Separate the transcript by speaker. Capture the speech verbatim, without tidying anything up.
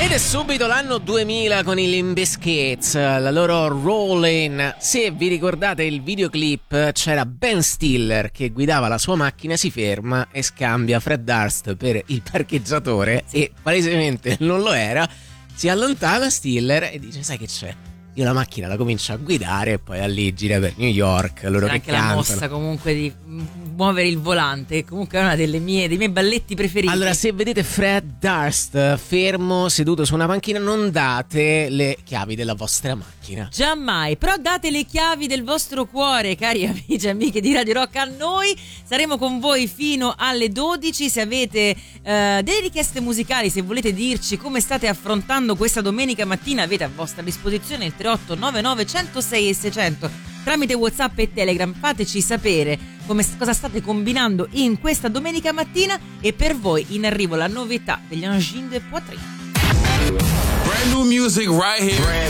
Speaker 1: Ed è subito l'anno duemila con i Limp Bizkit, la loro Rollin'. Se vi ricordate il videoclip, c'era Ben Stiller che guidava la sua macchina, si ferma e scambia Fred Durst per il parcheggiatore e palesemente non lo era. Si allontana Stiller e dice: sai che c'è? Io la macchina la comincio a guidare e poi da lì gira per New York. Loro
Speaker 2: c'è
Speaker 1: che
Speaker 2: anche
Speaker 1: cantano.
Speaker 2: la mossa comunque di muovere il volante, che comunque è una delle mie, dei miei balletti preferiti.
Speaker 1: Allora, se vedete Fred Durst fermo seduto su una panchina, non date le chiavi della vostra macchina.
Speaker 2: Giammai, però date le chiavi del vostro cuore, cari amici e amiche di Radio Rock. A noi saremo con voi fino alle dodici. Se avete eh, delle richieste musicali, se volete dirci come state affrontando questa domenica mattina, avete a vostra disposizione il tre otto nove nove uno zero sei e seicento tramite WhatsApp e Telegram. Fateci sapere come, cosa state combinando in questa domenica mattina. E per voi in arrivo la novità degli Angine de Poitrine.
Speaker 3: Brand new music right here.